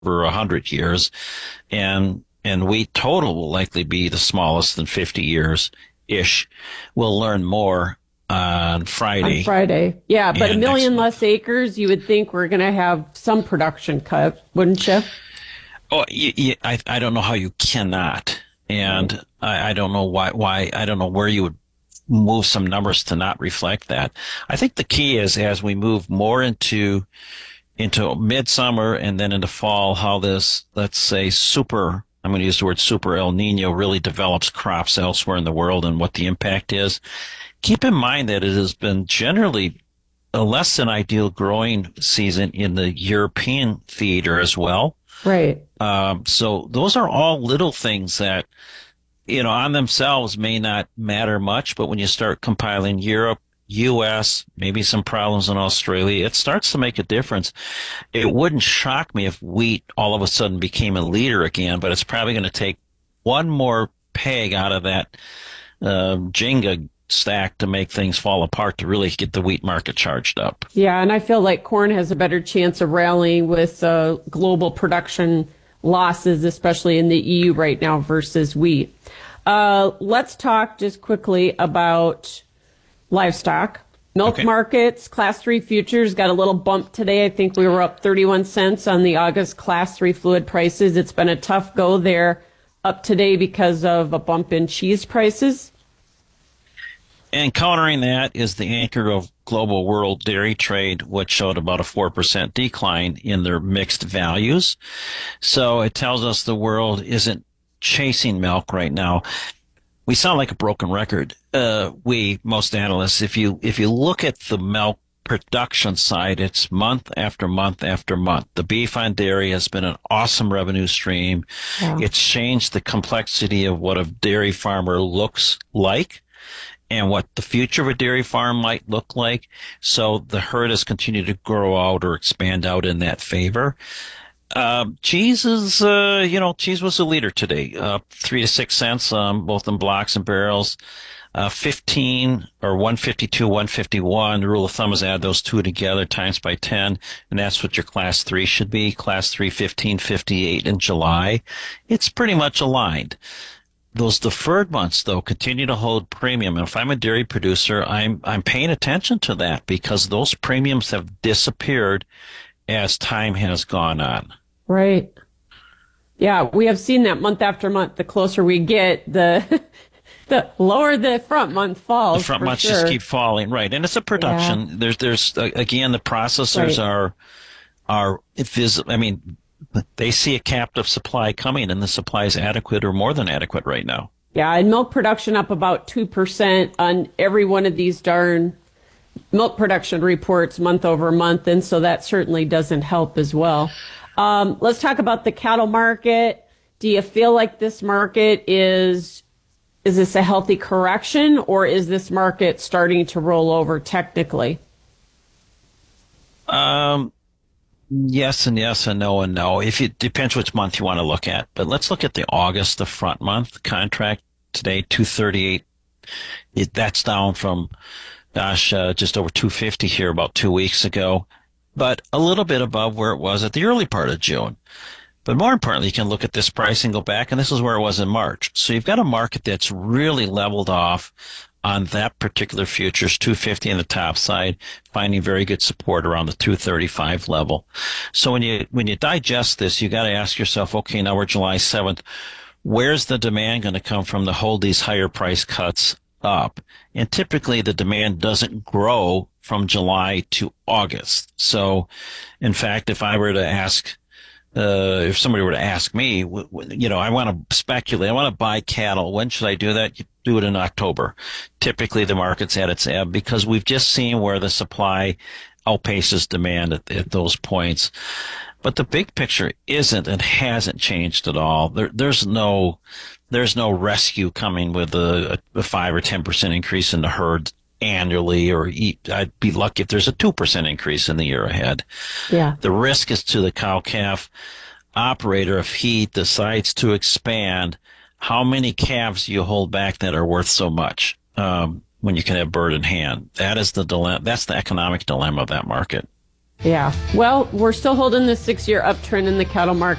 over 100 years, and wheat total will likely be the smallest in 50 years ish. We'll learn more on On Friday Friday. Yeah, but a and next million month. less acres, you would think we're going to have some production cut, wouldn't you? Oh, I don't know how you cannot, Right. and I don't know why I don't know where you would move some numbers to not reflect that. I think the key is as we move more into midsummer and then into fall, how this, let's say, I'm going to use the word super El Nino really develops crops elsewhere in the world and what the impact is. Keep in mind that it has been generally a less than ideal growing season in the European theater as well. Right. So those are all little things that, on themselves may not matter much, but when you start compiling Europe, US, maybe some problems in Australia, it starts to make a difference. It wouldn't shock me if wheat all of a sudden became a leader again, but it's probably going to take one more peg out of that Jenga stack to make things fall apart to really get the wheat market charged up. Yeah, and I feel like corn has a better chance of rallying with global production losses, especially in the EU right now versus wheat. Let's talk just quickly about livestock. Milk Okay. markets, class 3 futures got a little bump today. I think we were up 31 cents on the August class 3 fluid prices. It's been a tough go there up today because of a bump in cheese prices. And countering that is the anchor of global world dairy trade, which showed about a 4% decline in their mixed values. So it tells us the world isn't chasing milk right now. We sound like a broken record. Most analysts, if you look at the milk production side, it's month after month after month. The beef on dairy has been an awesome revenue stream. Yeah. It's changed the complexity of what a dairy farmer looks like and what the future of a dairy farm might look like. So the herd has continued to grow out or expand out in that favor. Cheese is, cheese was a leader today, 3 to 6 cents, both in blocks and barrels. 15 or 152, 151. The rule of thumb is add those two together times by 10, and that's what your class 3 should be. Class 3, 15.58 in July. It's pretty much aligned. Those deferred months, though, continue to hold premium. And if I'm a dairy producer, I'm paying attention to that because those premiums have disappeared as time has gone on. Right. Yeah, we have seen that month after month. The closer we get, the the lower the front month The falls front for months just sure. keep falling, right? And it's a Yeah, production. There's again, the processors right. are I mean, they see a captive supply coming, and the supply is adequate or more than adequate right now. Yeah, and milk production up about 2% on every one of these darn milk production reports month over month, and so that certainly doesn't help as well. Let's talk about the cattle market. Do you feel like this market is this a healthy correction, or is this market starting to roll over technically? Um, yes and yes and no. If it depends which month you want to look at, but let's look at the August, the front month contract today, 238. That's down from, gosh, just over 250 here about 2 weeks ago, but a little bit above where it was at the early part of June. But more importantly, you can look at this price and go back, and this is where it was in March. So you've got a market that's really leveled off on that particular futures, 250 on the top side, finding very good support around the 235 level. So when you digest this, you got to ask yourself, okay, now we're July 7th. Where's the demand going to come from to hold these higher price cuts up? And typically the demand doesn't grow from July to August. So in fact, if somebody were to ask me, I want to speculate, I want to buy cattle. When should I do that? You do it in October. Typically the market's at its ebb because we've just seen where the supply outpaces demand at those points. But the big picture isn't and hasn't changed at all. There's no rescue coming with a 5 or 10% increase in the herd annually, I'd be lucky if there's a 2% increase in the year ahead. Yeah. The risk is to the cow-calf operator if he decides to expand. How many calves do you hold back that are worth so much when you can have bird in hand? That is the dilemma. That's the economic dilemma of that market. Yeah. Well, we're still holding the 6-year uptrend in the cattle market.